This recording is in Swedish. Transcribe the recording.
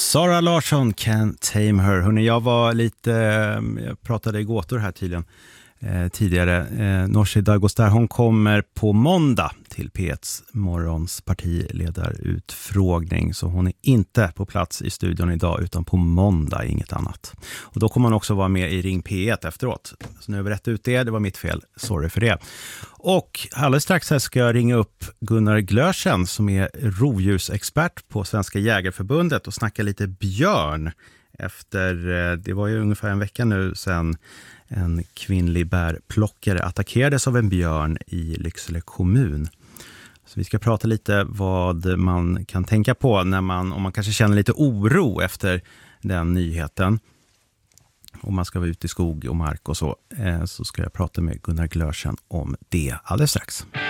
Sara Larsson, Can't Tame Her. Hörrni, jag pratade i gåtor här tidigare. Nooshi Dadgostar, hon kommer på måndag till P1s morgons partiledarutfrågning. Så hon är inte på plats i studion idag utan på måndag, inget annat. Och då kommer hon också vara med i Ring P1 efteråt. Så nu har vi rätt ut det var mitt fel. Sorry för det. Och alldeles strax här ska jag ringa upp Gunnar Glöschen som är rovdjursexpert på Svenska Jägarförbundet och snacka lite björn. Det var ju ungefär en vecka nu sedan en kvinnlig bärplockare attackerades av en björn i Lycksele kommun. Så vi ska prata lite vad man kan tänka på om man kanske känner lite oro efter den nyheten. Om man ska vara ute i skog och mark och så ska jag prata med Gunnar Glöschen om det alldeles strax.